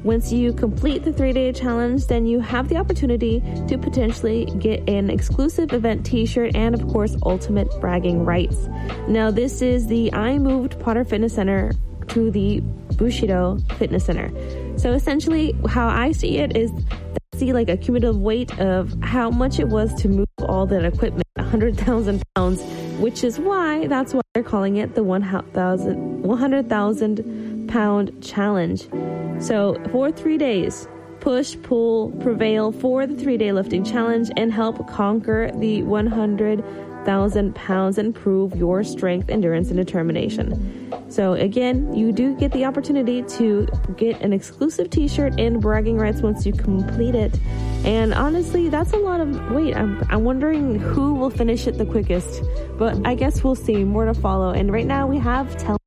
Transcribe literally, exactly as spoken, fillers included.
Once you complete the three-day challenge, then you have the opportunity to potentially get an exclusive event t-shirt and, of course, ultimate bragging rights. Now, this is the I moved Potter Fitness Center to the Bushido Fitness Center. So essentially, how I see it is I see like a cumulative weight of how much it was to move all that equipment, one hundred thousand pounds, which is why, that's why they're calling it the one hundred thousand pound challenge. So for three days, push, pull, prevail for the three-day lifting challenge and help conquer the one hundred thousand pounds and prove your strength, endurance, and determination. So again, you do get the opportunity to get an exclusive t-shirt and bragging rights once you complete it. And honestly, that's a lot of weight. I'm, I'm wondering who will finish it the quickest, but I guess we'll see. More to follow. And right now we have tell